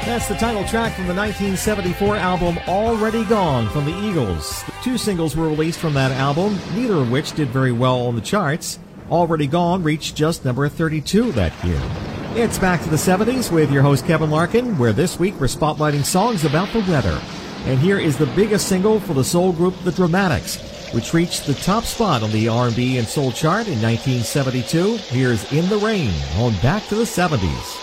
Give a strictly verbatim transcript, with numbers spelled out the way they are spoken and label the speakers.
Speaker 1: That's the title track from the nineteen seventy-four album Already Gone from the Eagles. Two singles were released from that album, neither of which did very well on the charts. Already Gone reached just number thirty-two that year. It's back to the seventies with your host Kevin Larkin, where this week we're spotlighting songs about the weather. And here is the biggest single for the soul group The Dramatics, which reached the top spot on the R and B and soul chart in nineteen seventy-two. Here's In the Rain on Back to the seventies.